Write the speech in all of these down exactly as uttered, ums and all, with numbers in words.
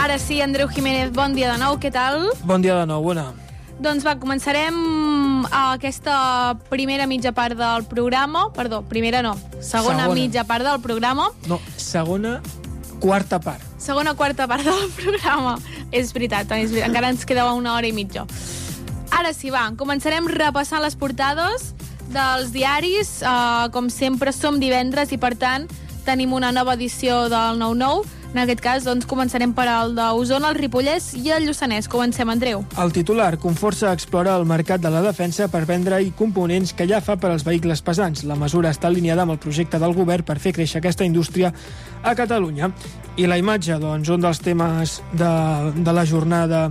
Ara sí, Andreu Jiménez, bon dia de nou, què tal? Bon dia de nou, bona. Doncs va, començarem aquesta primera mitja part del programa, perdó, primera no, segona, segona. mitja part del programa. No, segona, quarta part. Segona, quarta part del programa. És veritat, és veritat, encara ens queda una hora i mitja. Ara sí, va, començarem repassant les portades dels diaris. Uh, com sempre, som divendres i, per tant, tenim una nova edició del nou nou. En aquest cas, doncs, començarem per el d'Osona, el Ripollès i el Lluçanès. Comencem, Andreu. El titular: Conforça explora el mercat de la defensa per vendre-hi components que ja fa per als vehicles pesants. La mesura està alineada amb el projecte del govern per fer créixer aquesta indústria a Catalunya. I la imatge, doncs, un dels temes de, de la jornada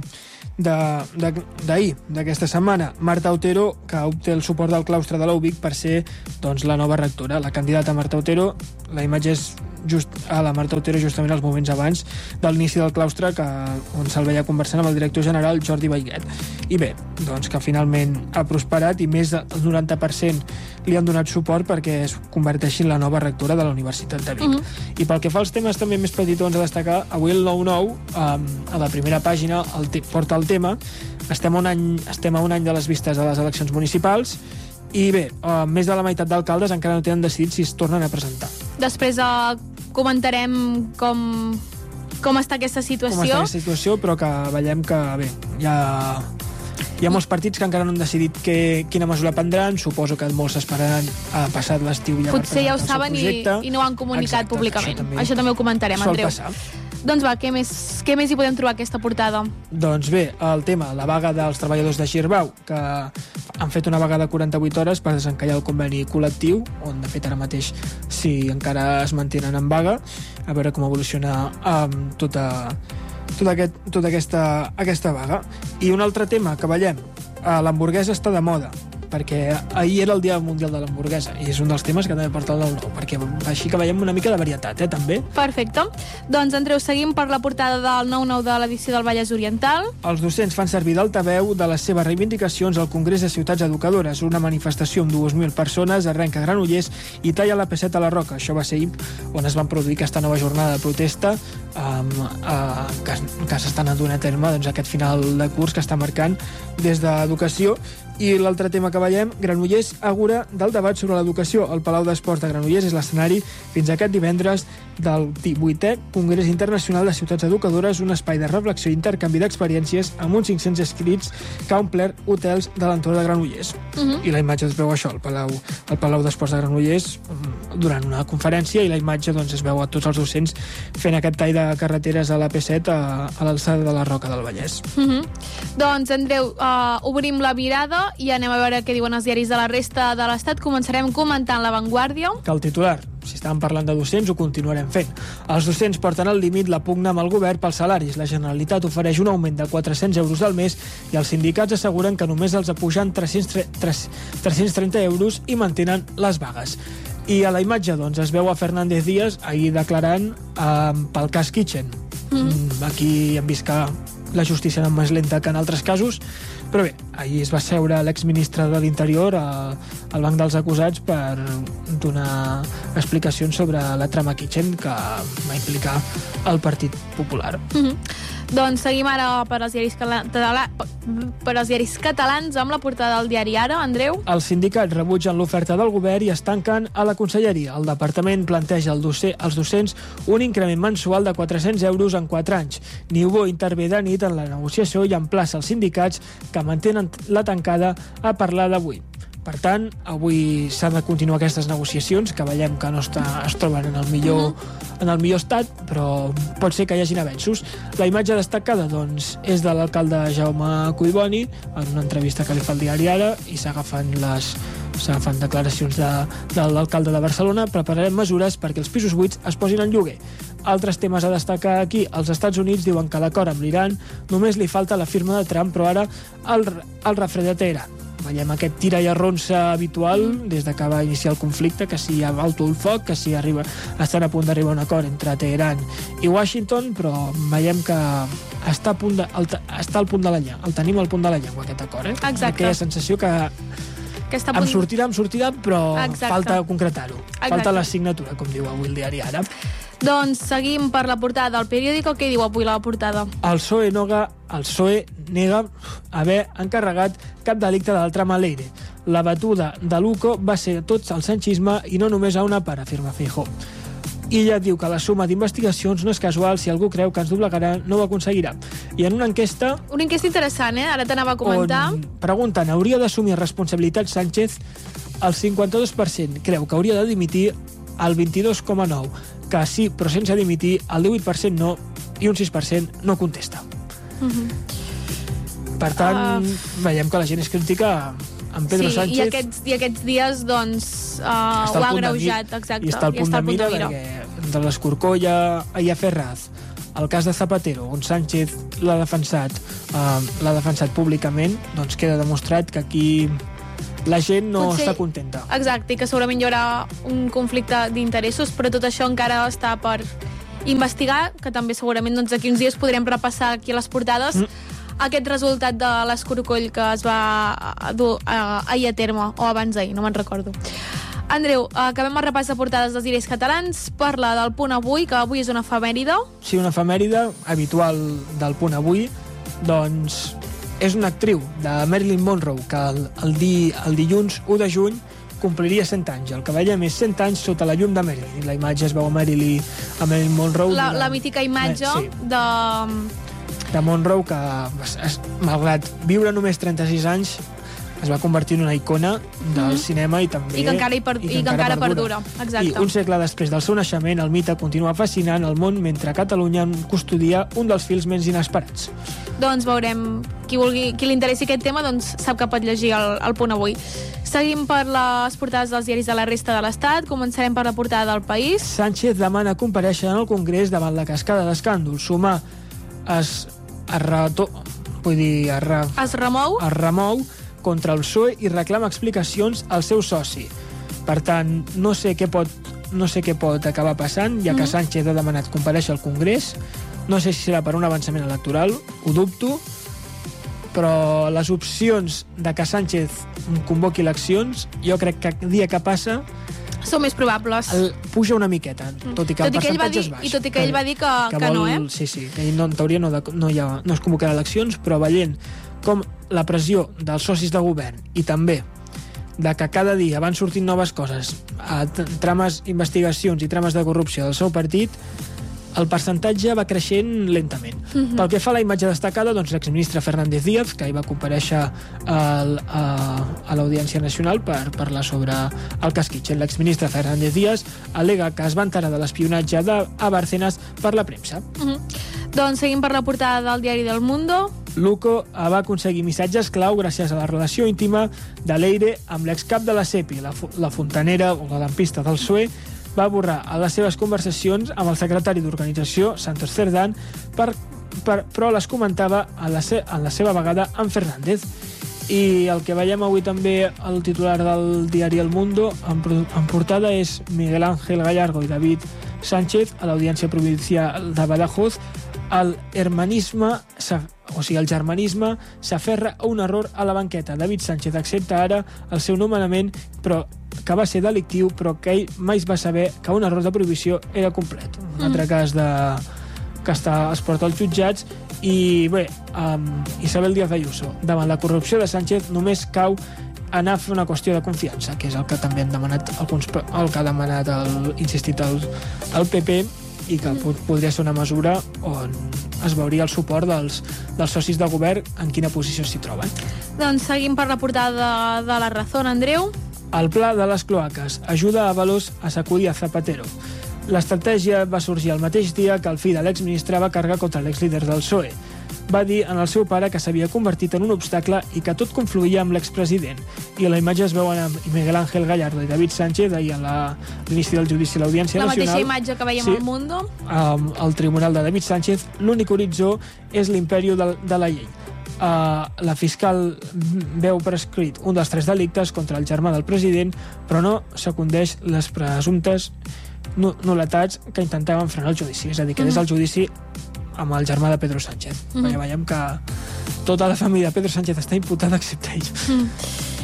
d'ahir, d'aquesta setmana. Marta Otero, que obté el suport del claustre de l'U B I C per ser, doncs, la nova rectora. La candidata Marta Otero, la imatge és just a la Marta Otero justament els moments abans de l'inici del claustre, que, on se'l veia conversant amb el director general Jordi Baiguet. I bé, doncs que finalment ha prosperat i més del noranta per cent li han donat suport perquè es converteixi en la nova rectora de la Universitat de Vic. Uh -huh. I pel que fa als temes també més petitons a destacar, avui el nou nou, um, a la primera pàgina, el te porta el tema. Estem a, un any, estem a un any de les vistes de les eleccions municipals i bé, uh, més de la meitat d'alcaldes encara no tenen decidit si es tornen a presentar. Després uh, comentarem com, com està aquesta situació. Com està aquesta situació, però que veiem que bé, hi ha, hi ha molts partits que encara no han decidit que, quina mesura prendran. Suposo que molts esperaran a passat l'estiu ja. Potser ja ho saben i, i no ho han comunicat. Exacte, públicament. Això també, això també ho comentarem, sol Andreu. Passar. Doncs va, què més, què més hi podem trobar aquesta portada? Doncs bé, el tema, la vaga dels treballadors de Girbau, que han fet una vaga de quaranta-vuit hores per desencallar el conveni col·lectiu, on de fet ara mateix sí encara es mantenen en vaga, a veure com evoluciona um, tota, tota, aquest, tota aquesta, aquesta vaga. I un altre tema que veiem, uh, l'hamburguesa està de moda, perquè ahir era el Dia Mundial de l'Hamburguesa i és un dels temes que també porta el nou nou, perquè així que veiem una mica de varietat, eh, també. Perfecte. Doncs, Andreu, seguim per la portada del nou nou de l'edició del Vallès Oriental. Els docents fan servir d'altaveu de les seves reivindicacions al Congrés de Ciutats Educadores. Una manifestació amb dues mil persones arrenca a Granollers i talla la P set a la Roca. Això va ser ahir, on es van produir aquesta nova jornada de protesta um, uh, que, que s'estan donant a terme, doncs, aquest final de curs que està marcant des d'Educació. I l'altre tema que veiem, Granollers agora del debat sobre l'educació. El Palau d'Esports de Granollers és l'escenari fins aquest divendres del divuitè Congrés Internacional de Ciutats Educadores, un espai de reflexió i intercanvi d'experiències amb uns cinc-cents escrits que ha omplert hotels de l'entorn de Granollers. Uh -huh. I la imatge es veu això, el Palau, el Palau d'Esports de Granollers, durant una conferència, i la imatge, doncs, es veu a tots els docents fent aquest tall de carreteres a la P set a, a l'alçada de la Roca del Vallès. Uh -huh. Doncs, Andreu, uh, obrim la mirada i anem a veure què diuen els diaris de la resta de l'Estat. Començarem comentant La Vanguardia. Que el titular, si estàvem parlant de docents, ho continuarem fent. Els docents porten al límit la pugna amb el govern pels salaris. La Generalitat ofereix un augment de quatre-cents euros al mes i els sindicats asseguren que només els apugen tres-cents trenta euros i mantenen les vagues. I a la imatge, doncs, es veu a Fernández Díaz ahir declarant eh, pel cas Kitchen. Mm. Aquí hem vist que la justícia anava més lenta que en altres casos, però bé, ahir es va seure l'exministre de l'Interior al banc dels acusats per donar explicacions sobre la trama Kitchen que va implicar el Partit Popular. Mm-hmm. Doncs seguim ara per als diaris, català, per als diaris catalans amb la portada del diari Ara, Andreu. Els sindicats rebutgen l'oferta del govern i es tanquen a la conselleria. El departament planteja al doce, als docents un increment mensual de quatre-cents euros en quatre anys. Niubó intervé de nit en la negociació i emplaça els sindicats que mantenen la tancada a parlar d'avui. Per tant, avui s'han de continuar aquestes negociacions, que veiem que no està, es troben en el millor, en el millor estat, però pot ser que hi hagin avenços. La imatge destacada, doncs, és de l'alcalde Jaume Collboni, en una entrevista que li fa el diari Ara, i s'agafen les s'agafen declaracions de, de l'alcalde de Barcelona. Prepararem mesures perquè els pisos buits es posin en lloguer. Altres temes a destacar aquí. Els Estats Units diuen que l'acord amb l'Iran només li falta la firma de Trump, però ara el, el refred de Teheran. Veiem aquest tira i arronsa habitual des de que va iniciar el conflicte, que si hi ha alto el foc, que si arriba, estan a punt d'arribar a un acord entre Teheran i Washington, però veiem que està, a punt de, el, està al punt de la llengua, el tenim al punt de la llengua, aquest acord. Eh? Exacte. Aquella sensació que, que està punt... em sortirà, em sortirà, però exacte. Falta concretar-ho. Falta la signatura, com diu avui el diari Ara. Doncs seguim per la portada del periòdico. Què diu avui la portada? El P S O E, noga, el P S O E nega haver encarregat cap delicte del tram a l'Eire. La batuda de l'U C O va ser tot el sanchisme i no només a una part, afirma Feijóo. I ja diu que la suma d'investigacions no és casual. Si algú creu que ens doblegarà, no ho aconseguirà. I en una enquesta... Una enquesta interessant, eh? Ara t'anava a comentar. On pregunten, hauria d'assumir responsabilitat Sánchez? El cinquanta-dos per cent creu que hauria de dimitir, el vint-i-dos coma nou per cent que sí, però sense dimitir, el divuit per cent no, i un sis per cent no contesta. Uh-huh. Per tant, uh... veiem que la gent és crítica amb Pedro sí, Sánchez. I aquests, i aquests dies, doncs, uh, ho ha agreujat, exacte. I està al punt, de, mira, de mira, perquè de l'Escorcolla i a Ferraz, el cas de Zapatero, on Sánchez l'ha defensat, uh, l'ha defensat públicament, doncs queda demostrat que aquí la gent no Potser, està contenta. Exacte, i que segurament hi haurà un conflicte d'interessos, però tot això encara està per investigar, que també segurament doncs, d'aquí uns dies podrem repassar aquí a les portades mm. aquest resultat de l'Escorcoll que es va dur uh, ahir a terme, o abans d'ahir, no me'n recordo. Andreu, acabem el repàs de portades dels diaris catalans. Parla del Punt Avui, que avui és una efemèride. Sí, una efemèride habitual del Punt Avui. Doncs és una actriu de Marilyn Monroe que el, el, di, el dilluns u de juny compliria cent anys. El que veiem és cent anys sota la llum de Marilyn. I la imatge es veu a Marilyn, a Marilyn Monroe. La, de, la mítica imatge eh, sí. de... de Monroe, que es, malgrat viure només trenta-sis anys, es va convertir en una icona del mm-hmm. cinema i també... I que encara, hi per, i que i que encara perdura. Exacte. I un segle després del seu naixement, el mite continua fascinant el món, mentre Catalunya custodia un dels fils més inesperats. Doncs veurem, qui, vulgui, qui li interessi aquest tema doncs sap que pot llegir el, el Punt Avui. Seguim per les portades dels diaris de la resta de l'Estat. Començarem per la portada del País. Sánchez demana comparèixer en el Congrés davant la cascada d'escàndols. Sumar es, es, reto, vull dir, es, re, es remou es remou contra el P S O E i reclama explicacions al seu soci. Per tant, no sé què pot, no sé què pot acabar passant, ja que mm. Sánchez ha demanat comparèixer al Congrés. No sé si serà per un avançament electoral, ho dubto, però les opcions de que Sánchez convoqui eleccions, jo crec que el dia que passa són més probables. El, puja una miqueta, tot i que tot el percentatge dir, és baix. I tot i que, que ell va dir que, que, que vol, no, eh? Sí, sí, que no, en teoria no, no, hi ha, no es convocarà eleccions, però veient com la pressió dels socis de govern i també de que cada dia van sortint noves coses, a trames, investigacions i trames de corrupció del seu partit, el percentatge va creixent lentament. Mm-hmm. Pel que fa a la imatge destacada, doncs l'exministre Fernández Díaz, que hi va comparèixer al, a, a l'Audiència Nacional per parlar sobre el cas Kitchen. L'exministre Fernández Díaz al·lega que es va enterar de l'espionatge de, a Bárcenas per la premsa. Mm-hmm. Doncs seguim per la portada del diari del Mundo. L'U C O va aconseguir missatges clau gràcies a la relació íntima de l'Eire amb l'excap de la SEPI, la, la fontanera o la lampista del P S O E, va borrar a les seves conversacions amb el secretari d'organització, Santos Cerdán, per, per, però les comentava a la, se, a la seva vegada amb Fernández. I el que veiem avui també al titular del diari El Mundo, en, en portada, és Miguel Ángel Gallardo i David Sánchez a l'Audiència Provincial de Badajoz. El hermanisme, o sigui, el germanisme s'aferra a un error a la banqueta. David Sánchez accepta ara el seu nomenament, però que va ser delictiu, però que ell mai va saber que un error de prohibició era complet. Un mm. altre cas de, que està, es porta als jutjats. I bé, um, Isabel Díaz Ayuso, davant la corrupció de Sánchez, només cau anar a fer una qüestió de confiança, que és el que també han demanat alguns, el que ha demanat el, insistit el, el P P, i que mm. podria ser una mesura on es veuria el suport dels, dels socis de govern en quina posició s'hi troben. Doncs seguim per la portada de, de La Razón, Andreu. El pla de les cloaques ajuda a Avalos a sacudir a Zapatero. L'estratègia va sorgir el mateix dia que el fill de l'exministre va carregar contra l'exlíder del P S O E. Va dir en el seu pare que s'havia convertit en un obstacle i que tot confluïa amb l'expresident. I a la imatge es veuen amb Miguel Ángel Gallardo i David Sánchez ahir a l'inici del judici a l'Audiència la Nacional. La mateixa imatge que veiem sí, al Mundo. Um, al tribunal de David Sánchez, l'únic horitzó és l'imperi de, de la llei. Uh, la fiscal veu prescrit un dels tres delictes contra el germà del president, però no secundeix les presumptes nul·litats que intentaven frenar el judici. És a dir, que des del judici amb el germà de Pedro Sánchez. Mm-hmm. Perquè veiem que tota la família de Pedro Sánchez està imputada excepte ell. Mm.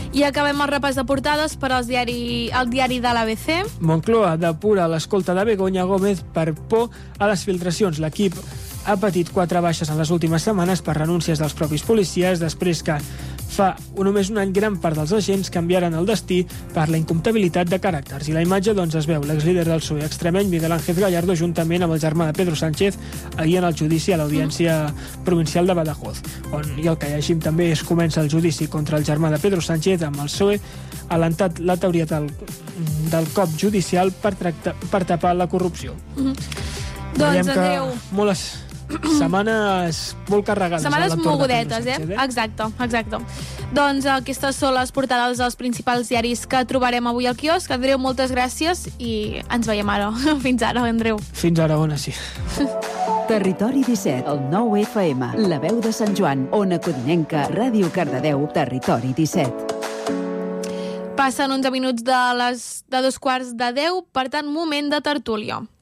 I acabem el repàs de portades per al diari, el diari de l'A B C. Moncloa depura l'escolta de Begoña Gómez per por a les filtracions. L'equip ha patit quatre baixes en les últimes setmanes per renúncies dels propis policies, després que fa només un any gran part dels agents canviaren el destí per la incomptabilitat de caràcters. I la imatge doncs es veu l'exlíder del P S O E extremeny Miguel Ángel Gallardo juntament amb el germà de Pedro Sánchez ahir en el judici a l'Audiència Provincial de Badajoz, on, i el que llegim també es comença el judici contra el germà de Pedro Sánchez amb el P S O E alentat la teoria del, del cop judicial per, tractar, per tapar la corrupció. Mm-hmm. Doncs, Andreu... Moltes setmanes molt carregades. Setmanes mogudetes, eh? eh? Exacte, exacte. Doncs aquestes són les portades dels principals diaris que trobarem avui al quiosc. Andreu, moltes gràcies i ens veiem ara. Fins ara, Andreu. Fins ara, Ona, sí. Territori disset, el nou F M, La Veu de Sant Joan, Ona Codinenca, Ràdio Cardedeu, Territori disset. Passen onze minuts de, les, de dos quarts de deu, per tant, moment de tertúlia.